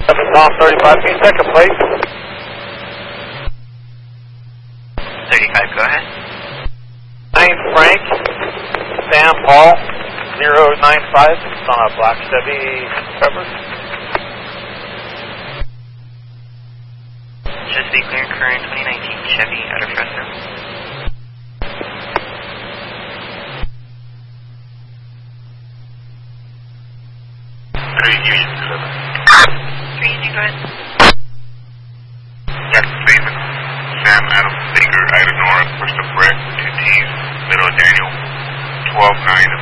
Tom 35, can you second plate? 35, go ahead. 9 Frank, Sam Paul, 095, it's on a black Chevy Trevor. Chesapeake Clear Current 2019 Chevy out of Fresno. Union, deliver. 3 Union, go ahead. Jackson Statement, Sam Adam Baker, Ida Nora, Bristol Brett, 2 T's, Middle Daniel, 12-9